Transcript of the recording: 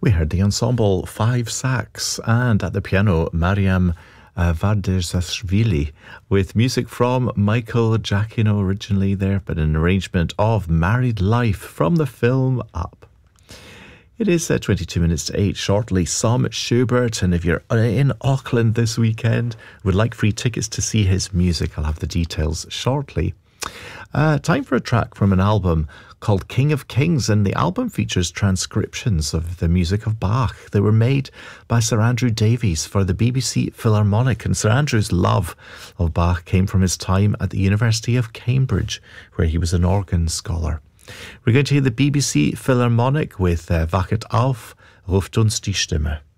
We heard the ensemble Five Sax and at the piano Mariam Vardezashvili with music from Michael Giacchino originally there, but an arrangement of Married Life from the film Up. It is 22 minutes to 8. Shortly, Sam Schubert, and if you're in Auckland this weekend, would like free tickets to see his music, I'll have the details shortly. Time for a track from an album called King of Kings, and the album features transcriptions of the music of Bach. They were made by Sir Andrew Davies for the BBC Philharmonic, and Sir Andrew's love of Bach came from his time at the University of Cambridge, where he was an organ scholar. We're going to hear the BBC Philharmonic with Wachet auf, ruft uns die Stimme.